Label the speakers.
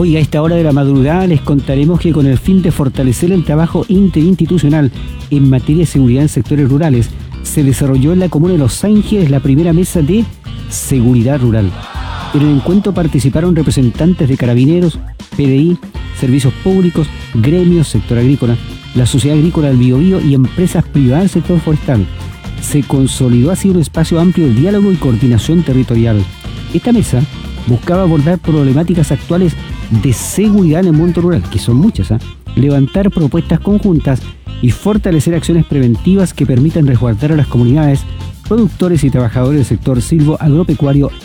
Speaker 1: Hoy a esta hora de la madrugada les contaremos que con el fin de fortalecer el trabajo interinstitucional en materia de seguridad en sectores rurales, se desarrolló en la comuna de Los Ángeles la primera mesa de seguridad rural. En el encuentro participaron representantes de Carabineros, PDI, servicios públicos, gremios, sector agrícola, la Sociedad Agrícola del Biobío y empresas privadas del sector forestal. Se consolidó así un espacio amplio de diálogo y coordinación territorial. Esta mesa buscaba abordar problemáticas actuales de seguridad en el mundo rural, que son muchas, levantar propuestas conjuntas y fortalecer acciones preventivas que permitan resguardar a las comunidades, productores y trabajadores del sector silvo agropecuario